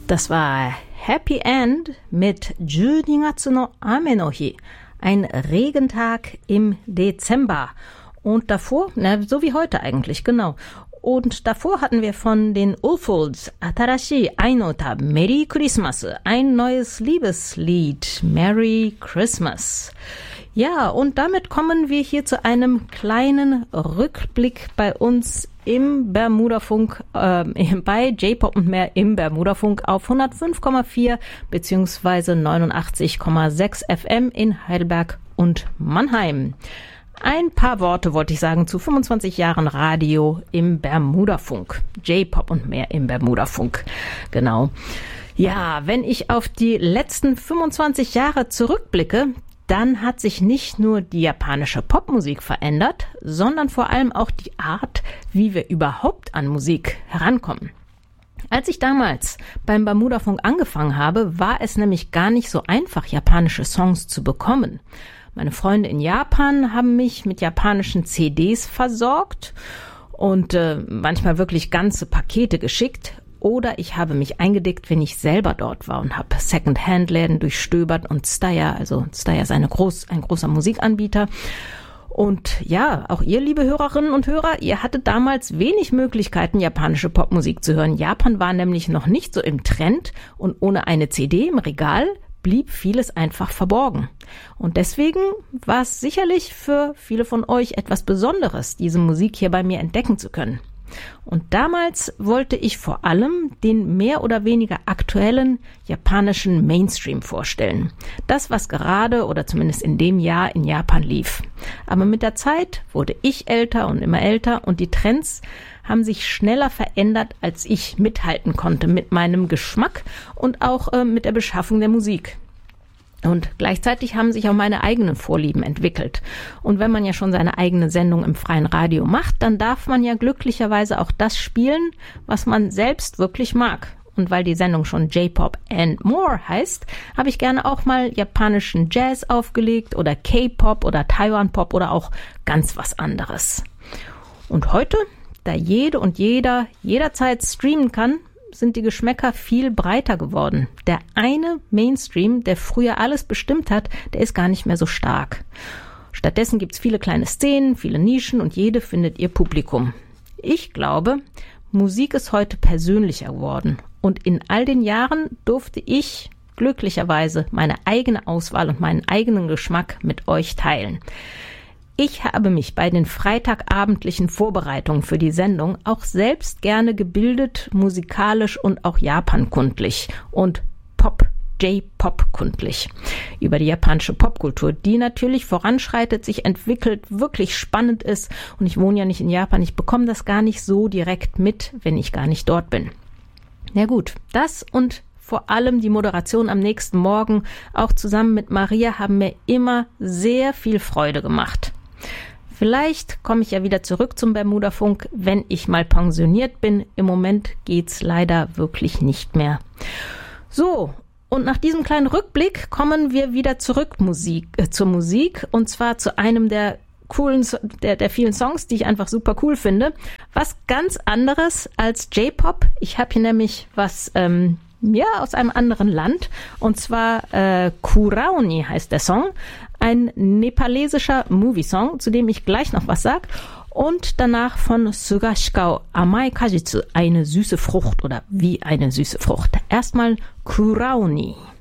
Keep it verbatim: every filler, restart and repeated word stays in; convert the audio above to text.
Das war Happy End mitじゅうにがつの雨の日, ein Regentag im Dezember. Und davor, na, so wie heute eigentlich, genau. Und davor hatten wir von den Ulfolds Atarashi Ainota Merry Christmas, ein neues Liebeslied, Merry Christmas. Ja, und damit kommen wir hier zu einem kleinen Rückblick bei uns im Bermudafunk, äh, bei J-Pop und mehr im Bermudafunk auf hundertfünf Komma vier beziehungsweise neunundachtzig Komma sechs F M in Heidelberg und Mannheim. Ein paar Worte wollte ich sagen zu fünfundzwanzig Jahren Radio im Bermudafunk. J-Pop und mehr im Bermudafunk. Genau. Ja, wenn ich auf die letzten fünfundzwanzig Jahre zurückblicke, dann hat sich nicht nur die japanische Popmusik verändert, sondern vor allem auch die Art, wie wir überhaupt an Musik herankommen. Als ich damals beim Bermudafunk angefangen habe, war es nämlich gar nicht so einfach, japanische Songs zu bekommen. Meine Freunde in Japan haben mich mit japanischen C Ds versorgt und äh, manchmal wirklich ganze Pakete geschickt. Oder ich habe mich eingedeckt, wenn ich selber dort war und habe Second-Hand-Läden durchstöbert und Steyr, also Steyr ist eine groß, ein großer Musikanbieter. Und ja, auch ihr, liebe Hörerinnen und Hörer, ihr hattet damals wenig Möglichkeiten, japanische Popmusik zu hören. Japan war nämlich noch nicht so im Trend und ohne eine C D im Regal blieb vieles einfach verborgen. Und deswegen war es sicherlich für viele von euch etwas Besonderes, diese Musik hier bei mir entdecken zu können. Und damals wollte ich vor allem den mehr oder weniger aktuellen japanischen Mainstream vorstellen. Das, was gerade oder zumindest in dem Jahr in Japan lief. Aber mit der Zeit wurde ich älter und immer älter und die Trends haben sich schneller verändert, als ich mithalten konnte mit meinem Geschmack und auch äh, mit der Beschaffung der Musik. Und gleichzeitig haben sich auch meine eigenen Vorlieben entwickelt. Und wenn man ja schon seine eigene Sendung im freien Radio macht, dann darf man ja glücklicherweise auch das spielen, was man selbst wirklich mag. Und weil die Sendung schon J-Pop and More heißt, habe ich gerne auch mal japanischen Jazz aufgelegt oder K-Pop oder Taiwan-Pop oder auch ganz was anderes. Und heute, da jede und jeder jederzeit streamen kann, sind die Geschmäcker viel breiter geworden. Der eine Mainstream, der früher alles bestimmt hat, der ist gar nicht mehr so stark. Stattdessen gibt's viele kleine Szenen, viele Nischen und jede findet ihr Publikum. Ich glaube, Musik ist heute persönlicher geworden. Und in all den Jahren durfte ich glücklicherweise meine eigene Auswahl und meinen eigenen Geschmack mit euch teilen. Ich habe mich bei den freitagabendlichen Vorbereitungen für die Sendung auch selbst gerne gebildet, musikalisch und auch japankundlich und Pop, J-Pop-kundlich über die japanische Popkultur, die natürlich voranschreitet, sich entwickelt, wirklich spannend ist. Und ich wohne ja nicht in Japan, ich bekomme das gar nicht so direkt mit, wenn ich gar nicht dort bin. Na gut, das und vor allem die Moderation am nächsten Morgen, auch zusammen mit Maria, haben mir immer sehr viel Freude gemacht. Vielleicht komme ich ja wieder zurück zum Bermudafunk, wenn ich mal pensioniert bin. Im Moment geht's leider wirklich nicht mehr. So, und nach diesem kleinen Rückblick kommen wir wieder zurück Musik, äh, zur Musik und zwar zu einem der coolen, der, der vielen Songs, die ich einfach super cool finde. Was ganz anderes als J-Pop. Ich habe hier nämlich was ähm, ja, aus einem anderen Land und zwar äh, Kuraoni heißt der Song. Ein nepalesischer Movie-Song, zu dem ich gleich noch was sag. Und danach von Sugashikao Amai Kajitsu, eine süße Frucht oder wie eine süße Frucht. Erstmal Kuraoni.